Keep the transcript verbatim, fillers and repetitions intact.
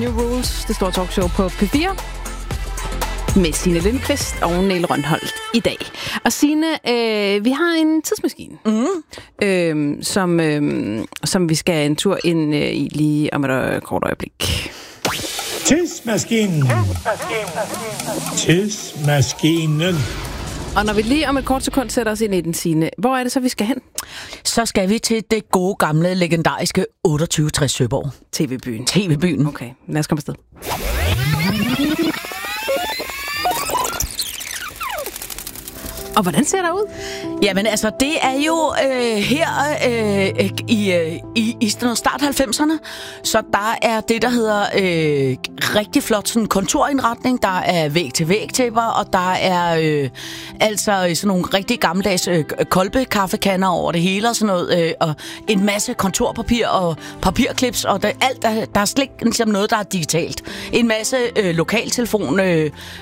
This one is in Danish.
New Rules, det store talkshow på P fire. Med Signe Lindqvist og Niel Rønholdt i dag. Og Signe, øh, vi har en tidsmaskine, mm. øh, som, øh, som vi skal en tur ind øh, i lige om et kort øjeblik. Tidsmaskinen. Tidsmaskinen. Og når vi lige om et kort sekund sætter os ind i den, Signe, hvor er det så, vi skal hen? Så skal vi til det gode, gamle, legendariske otteogtyve tres Søborg. T V-byen. T V-byen. Okay, lad os komme afsted. Og hvordan ser det ud? Jamen altså, det er jo øh, her øh, i, øh, i, i start halvfemserne, så der er det, der hedder øh, rigtig flot sådan kontorindretning. Der er væg-til-væg-tæpper, og der er øh, altså sådan nogle rigtig gammeldags øh, kolbekaffekander over det hele og sådan noget, øh, og en masse kontorpapir og papirklips, og der, alt, der, der er slet ikke ligesom noget, der er digitalt. En masse øh, lokaltelefon, øh,